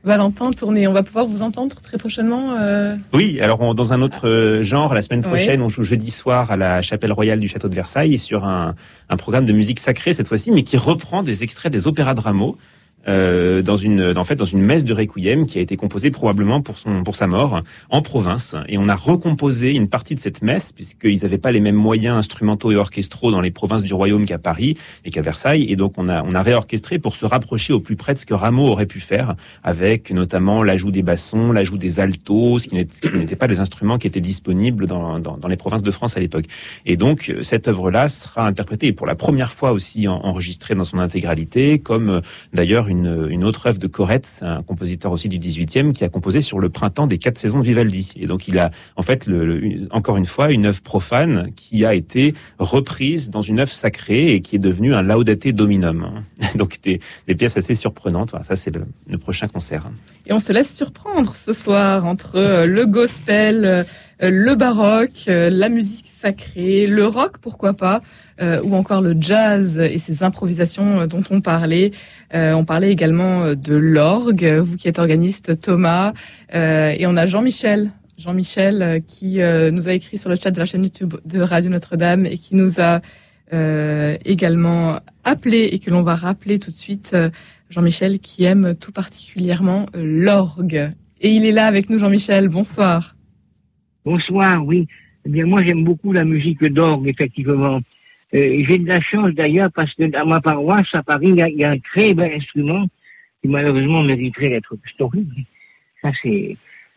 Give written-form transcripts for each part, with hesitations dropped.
Valentin Tourné. On va pouvoir vous entendre très prochainement. Oui, alors dans un autre genre, la semaine prochaine, on joue jeudi soir à la chapelle royale du château de Versailles sur un programme de musique sacrée cette fois-ci, mais qui reprend des extraits des opéras de Rameau. Dans une messe de Requiem qui a été composée probablement pour sa mort en province, et on a recomposé une partie de cette messe puisqu'ils n'avaient pas les mêmes moyens instrumentaux et orchestraux dans les provinces du royaume qu'à Paris et qu'à Versailles, et donc on a réorchestré pour se rapprocher au plus près de ce que Rameau aurait pu faire, avec notamment l'ajout des bassons, l'ajout des altos, ce qui n'étaient pas des instruments qui étaient disponibles dans les provinces de France à l'époque. Et donc cette œuvre-là sera interprétée pour la première fois aussi enregistrée dans son intégralité, comme d'ailleurs une autre œuvre de Corrette, un compositeur aussi du 18e, qui a composé sur le printemps des 4 saisons de Vivaldi. Et donc il a en fait encore une fois une œuvre profane qui a été reprise dans une œuvre sacrée et qui est devenue un Laudate Dominum. Donc des pièces assez surprenantes. Enfin, ça c'est le prochain concert. Et on se laisse surprendre ce soir entre le gospel, le baroque, la musique sacrée, le rock pourquoi pas, ou encore le jazz et ses improvisations dont on parlait. On parlait également de l'orgue, vous qui êtes organiste, Thomas, et on a Jean-Michel qui nous a écrit sur le chat de la chaîne YouTube de Radio Notre-Dame et qui nous a également appelé et que l'on va rappeler tout de suite. Jean-Michel qui aime tout particulièrement l'orgue. Et il est là avec nous, Jean-Michel. Bonsoir. Bonsoir, oui. Eh bien, moi, j'aime beaucoup la musique d'orgue, effectivement. J'ai de la chance, d'ailleurs, parce que à ma paroisse, à Paris, il y a un très bel instrument qui, malheureusement, mériterait d'être restauré. Ça, c'est...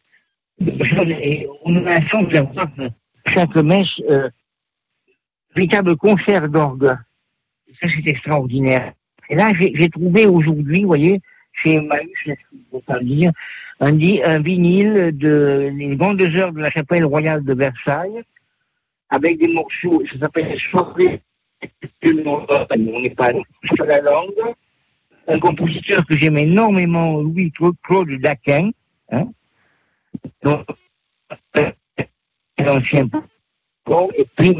Et on a la chance d'avoir chaque messe véritable concert d'orgue. Ça, c'est extraordinaire. Et là, j'ai trouvé aujourd'hui, vous voyez, chez Emmaüs, je ne peux pas le dire, un vinyle des grandes heures de la chapelle royale de Versailles, avec des morceaux, ça s'appelle Soirée, on n'est pas sur la langue, un compositeur que j'aime énormément, Louis-Claude Daquin, hein, donc, l'ancien et puis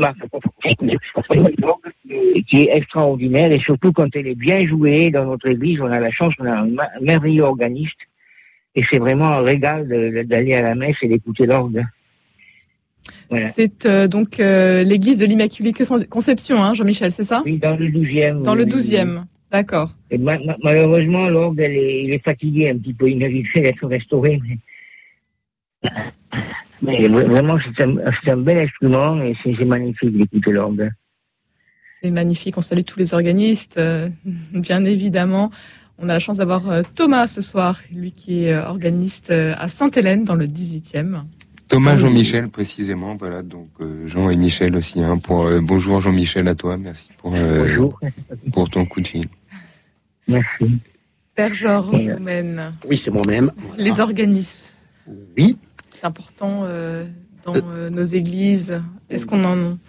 qui est extraordinaire, et surtout quand elle est bien jouée dans notre église, on a la chance, on a un merveilleux organiste, et c'est vraiment un régal d'aller à la messe et d'écouter l'orgue. Voilà. C'est donc l'église de l'Immaculée Conception, hein, Jean-Michel, c'est ça? Oui, dans le 12e. Dans le 12e, d'accord. Et malheureusement, l'orgue, il est fatigué un petit peu, il mériterait d'être restauré. Mais vraiment, c'est un bel instrument et c'est magnifique d'écouter l'orgue. C'est magnifique, on salue tous les organistes, bien évidemment. On a la chance d'avoir Thomas ce soir, lui qui est organiste à Sainte-Hélène dans le 18e. Thomas Jean-Michel précisément, voilà, donc Jean et Michel aussi. Hein, bonjour Jean-Michel à toi, merci pour ton coup de fil. Merci. Père Georges Roumen. Oui, c'est moi-même. Voilà. Les organistes. Oui. C'est important dans nos églises. Est-ce qu'on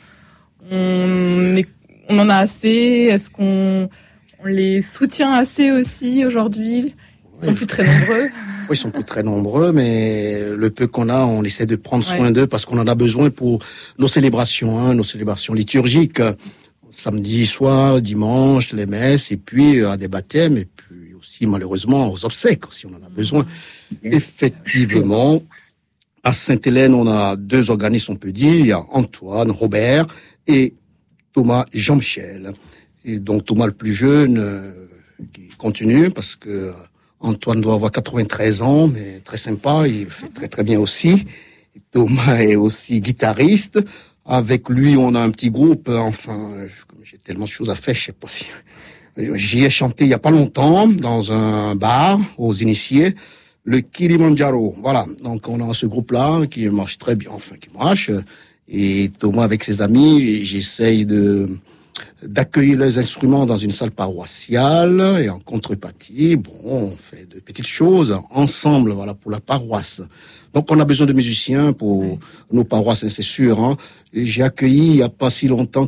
en a assez? Est-ce qu'on les soutient assez aussi aujourd'hui? Ils sont plus très nombreux. Oui, ils sont plus très nombreux, mais le peu qu'on a, on essaie de prendre soin d'eux parce qu'on en a besoin pour nos célébrations, nos célébrations liturgiques. Samedi soir, dimanche, les messes, et puis à des baptêmes, et puis aussi malheureusement aux obsèques, si on en a besoin. Effectivement, à Sainte-Hélène, on a 2 organistes, on peut dire. Il y a Antoine, Robert et Thomas Jean-Michel. Et donc Thomas le plus jeune qui continue parce que Antoine doit avoir 93 ans, mais très sympa, il fait très très bien aussi. Et Thomas est aussi guitariste. Avec lui, on a un petit groupe. Enfin, j'ai tellement de choses à faire, je sais pas si... J'y ai chanté il y a pas longtemps dans un bar aux initiés. Le Kilimanjaro, voilà. Donc on a ce groupe-là qui marche très bien, enfin qui marche. Et Thomas avec ses amis, j'essaye d'accueillir les instruments dans une salle paroissiale et en contrepartie, on fait de petites choses ensemble, voilà, pour la paroisse. Donc on a besoin de musiciens pour nos paroisses, c'est sûr. Hein. Et j'ai accueilli il y a pas si longtemps